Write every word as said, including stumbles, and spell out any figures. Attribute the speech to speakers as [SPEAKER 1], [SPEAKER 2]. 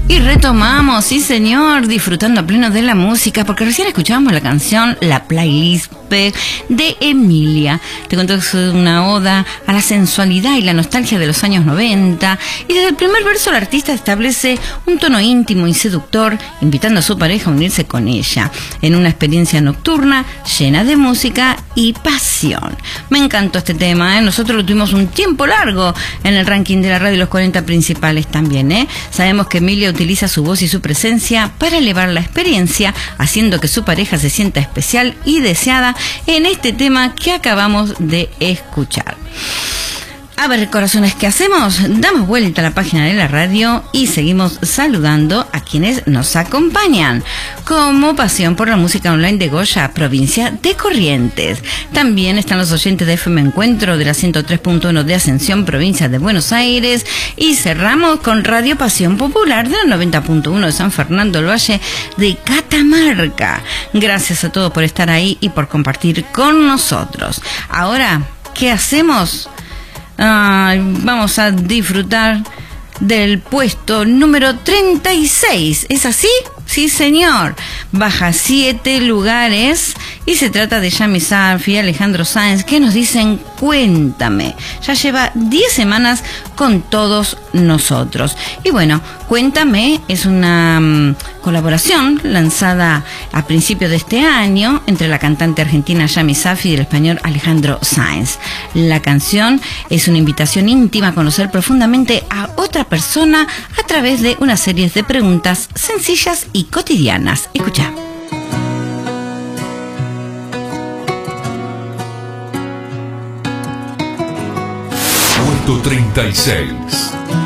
[SPEAKER 1] Y retomamos, sí señor, disfrutando a pleno de la música, porque recién escuchábamos la canción La Playlist de Emilia. Te cuento que es una oda a la sensualidad y la nostalgia de los años noventa, y desde el primer verso el artista establece un tono íntimo y seductor, invitando a su pareja a unirse con ella, en una experiencia nocturna llena de música y pasión. Me encantó este tema, ¿eh? Nosotros lo tuvimos un tiempo largo en el ranking de la radio, los cuarenta principales también, ¿eh? Sabemos que Emilia utiliza su voz y su presencia para elevar la experiencia, haciendo que su pareja se sienta especial y deseada en este tema que acabamos de escuchar. A ver, corazones, ¿qué hacemos? Damos vuelta a la página de la radio y seguimos saludando a quienes nos acompañan. Como Pasión por la Música Online de Goya, provincia de Corrientes. También están los oyentes de F M Encuentro de la ciento tres punto uno de Ascensión, provincia de Buenos Aires. Y cerramos con Radio Pasión Popular de la noventa punto uno de San Fernando del Valle de Catamarca. Gracias a todos por estar ahí y por compartir con nosotros. Ahora, ¿qué hacemos? Ah, vamos a disfrutar del puesto número treinta y seis. ¿Es así? Sí, señor. Baja siete lugares y se trata de Yami Safi y Alejandro Sáenz, que nos dicen Cuéntame. Ya lleva diez semanas con todos nosotros. Y bueno, Cuéntame es una um, colaboración lanzada a principios de este año entre la cantante argentina Yami Safi y el español Alejandro Sáenz. La canción es una invitación íntima a conocer profundamente a otra persona a través de una serie de preguntas sencillas y cotidianas. Escucha.
[SPEAKER 2] Puesto treinta y seis.